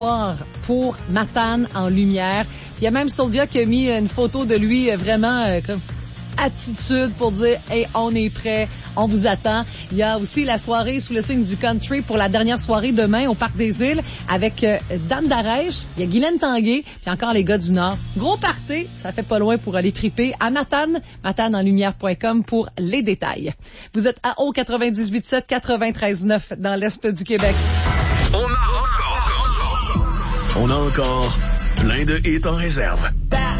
pour Matane en lumière. Il y a même Sylvia qui a mis une photo de lui vraiment comme attitude pour dire « Hey, on est prêt, on vous attend ». Il y a aussi la soirée sous le signe du country pour la dernière soirée demain au Parc des Îles avec Dan Darèche, il y a Guylaine Tanguay, puis encore les gars du Nord. Gros party, ça fait pas loin pour aller triper à Matane, matanesenlumière.com pour les détails. Vous êtes à haut 98.7, 93.9 dans l'Est du Québec. On a encore plein de hits en réserve.